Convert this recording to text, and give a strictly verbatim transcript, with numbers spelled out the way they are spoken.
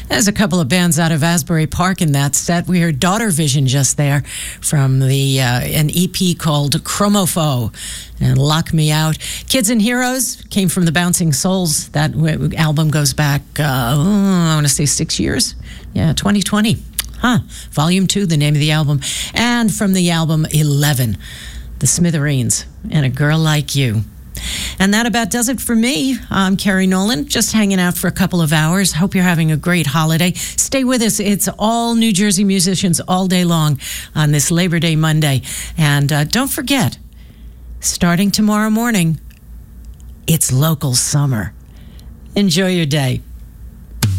There's a couple of bands out of Asbury Park in that set. We heard Daughter Vision just there from the uh, an E P called Chromopho and Lock Me Out. Kids and Heroes came from the Bouncing Souls. That w- album goes back, uh, oh, I want to say six years. Yeah, twenty twenty. Huh. Volume two, the name of the album. And from the album eleven, The Smithereens and A Girl Like You. And that about does it for me. I'm Carrie Nolan, just hanging out for a couple of hours. Hope you're having a great holiday. Stay with us. It's all New Jersey musicians all day long on this Labor Day Monday. And uh, don't forget, starting tomorrow morning, it's local summer. Enjoy your day.